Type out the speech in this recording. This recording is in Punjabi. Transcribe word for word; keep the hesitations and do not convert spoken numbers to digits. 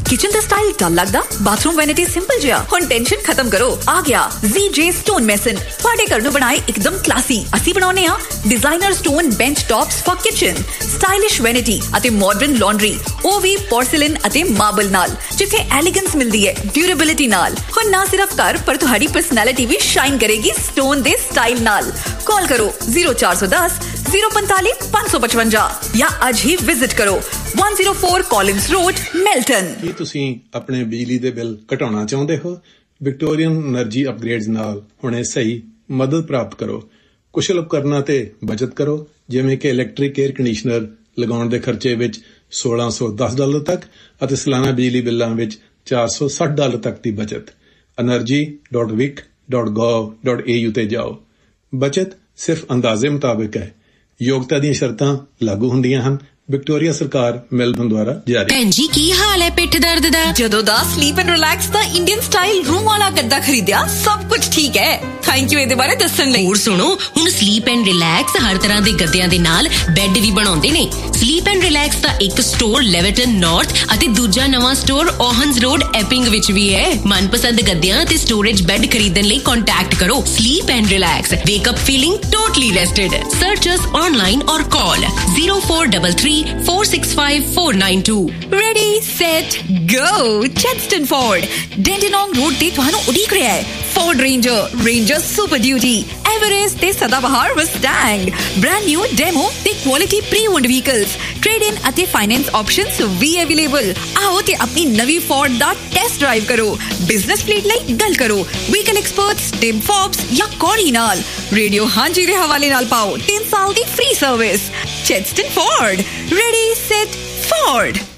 किचन दा स्टाइल डल लगदा, बाथरूम वैनिटी सिंपल जिहा। हुण टेंशन खत्म करो, आ गया Z J स्टोन मेसन। तुहाडे घर नूं बनाए एकदम क्लासी। असीं बनाउने आ designer stone bench tops for kitchen, stylish vanity अते मॉडर्न लॉन्ड्री, ਉਹ ਵੀ पोर्सिलन अते मार्बल नाल, जिथे एलिगेंस मिलदी है ड्यूरेबिलिटी नाल। हुण ना सिर्फ घर पर तुहाडी पर्सनैलिटी भी शाइन करेगी स्टोन दे स्टाइल नाल। कॉल करो zero four one zero zero पैंतालीस पाँच सौ पचवंजा या आज ही विजिट करो one oh four Collins road Milton. ਕੀ ਤੁਸੀਂ ਆਪਣੇ ਬਿਜਲੀ ਦੇ ਬਿੱਲ ਘਟਾਉਣਾ ਚਾਹੁੰਦੇ ਹੋ? ਵਿਕਟੋਰੀਅਨ એનર્ਜੀ ਅਪਗ੍ਰੇਡਸ ਨਾਲ ਹੁਣੇ ਸਹੀ ਮਦਦ ਪ੍ਰਾਪਤ ਕਰੋ। ਕੁਸ਼ਲ ਉਪਕਰਨਾਂ ਤੇ ਬਚਤ ਕਰੋ, ਜਿਵੇਂ ਕਿ ਇਲੈਕਟ੍ਰਿਕ 에ਅਰ ਕੰਡੀਸ਼ਨਰ ਲਗਾਉਣ ਦੇ ਖਰਚੇ ਵਿੱਚ सोलह सौ दस ਡਾਲਰ ਤੱਕ ਅਤੇ ਸਾਲਾਨਾ ਬਿਜਲੀ ਬਿੱਲਾਂ ਵਿੱਚ चार सौ साठ ਡਾਲਰ ਤੱਕ ਦੀ ਬਚਤ। energy dot vic dot gov dot a u ਤੇ ਜਾਓ। ਬਚਤ ਸਿਰਫ ਅੰਦਾਜ਼ੇ ਮੁਤਾਬਕ ਹੈ, ਯੋਗਤਾ ਦੀਆਂ ਸ਼ਰਤਾਂ ਲਾਗੂ ਹੁੰਦੀਆਂ ਹਨ। ਵਿਕਟੋਰੀਆ ਸਰਕਾਰ ਮੈਲਬਨ ਦੁਆਰਾ ਜਾਰੀ। ਭੈਣ ਜੀ ਕੀ ਹਾਲ ਹੈ ਪਿੱਠ ਦਰਦ ਦਾ? ਜਦੋਂ ਦਾ sleep and relax the Indian style room ਵਾਲਾ ਗੱਦਾ ਖਰੀਦਿਆ ਸਭ ਕੁਝ ਠੀਕ ਹੈ। ਥੈਂਕ ਯੂ ਇਹਦੇ ਬਾਰੇ ਦੱਸਣ ਲਈ। ਹੋਰ ਸੁਣੋ, ਹੁਣ ਸਲੀਪ ਐਂਡ ਰਿਲੈਕਸ ਹਰ ਤਰ੍ਹਾਂ ਦੇ ਗੱਦਿਆਂ ਦੇ ਨਾਲ ਬੈੱਡ ਵੀ ਬਣਾਉਂਦੇ ਨੇ। ਸਲੀਪ ਐਂਡ ਰਿਲੈਕਸ ਦਾ ਇੱਕ ਸਟੋਰ ਲੈਵਰਟਨ ਨਾਰਥ ਅਤੇ ਦੂਜਾ ਨਵਾਂ ਸਟੋਰ ਓਹਨਸ ਰੋਡ ਐਪਿੰਗ ਵਿੱਚ ਵੀ ਹੈ। ਮਨਪਸੰਦ ਗੱਦਿਆਂ ਤੇ ਸਟੋਰੇਜ ਬੈੱਡ ਖਰੀਦਣ ਲਈ ਕੰਟੈਕਟ ਕਰੋ sleep and relax. ਵੇਕ up feeling totally ਰੈਸਟਡ। Search us online ਔਰ ਕਾਲ zero four three three four six five four nine two। Ready, set, go! Chedston Ford, Dandenong Road ਤੇ ਤੁਹਾਨੂੰ ਉਡੀਕ ਰਿਹਾ ਹੈ। Ford Ranger, Ranger Super Duty, Everest ਤੇ ਸਦਾਬਹਾਰ Mustang, brand new demo ਤੇ quality pre-owned vehicles, trade-in ਅਤੇ finance options ਵੀ available। ਆਓ ਤੇ ਆਪਣੀ ਨਵੀਂ Ford ਦਾ ਟੈਸਟ ਡਰਾਈਵ ਕਰੋ। ਬਿਜ਼ਨਸ ਫਲੀਟ ਲਈ ਗੱਲ ਕਰੋ ਵਹੀਕਲ ਐਕਸਪਰਟਸ ਟਿਮ ਫੋਬਸ ਜਾਂ ਕੋਰੀ ਨਾਲ। ਰੇਡੀਓ ਹਾਂਜੀ ਦੇ ਹਵਾਲੇ ਨਾਲ ਪਾਓ ਤਿੰਨ ਸਾਲ ਦੀ free service. Chedston Ford, ready, set, Ford।